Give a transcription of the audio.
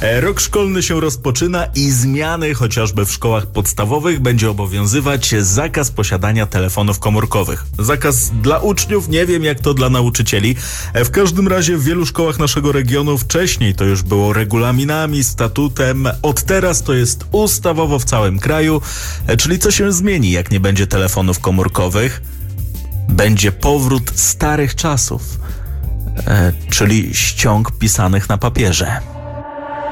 Rok szkolny się rozpoczyna i zmiany chociażby w szkołach podstawowych będzie obowiązywać zakaz posiadania telefonów komórkowych. Zakaz dla uczniów, nie wiem jak to dla nauczycieli. W każdym razie w wielu szkołach naszego regionu wcześniej to już było regulaminami, statutem. Od teraz to jest ustawowo w całym kraju. Czyli co się zmieni, jak nie będzie telefonów komórkowych? Będzie powrót starych czasów, czyli ściąg pisanych na papierze.